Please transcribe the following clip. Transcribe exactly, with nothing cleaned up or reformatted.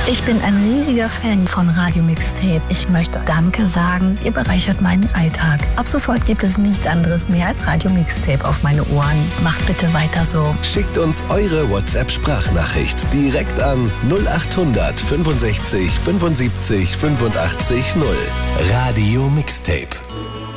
Ich bin ein riesiger Fan von Radio Mixtape. Ich möchte Danke sagen, ihr bereichert meinen Alltag. Ab sofort gibt es nichts anderes mehr als Radio Mixtape auf meine Ohren. Macht bitte weiter so. Schickt uns eure WhatsApp-Sprachnachricht direkt an null acht hundert fünfundsechzig fünfundsiebzig fünfundachtzig null. Radio Mixtape.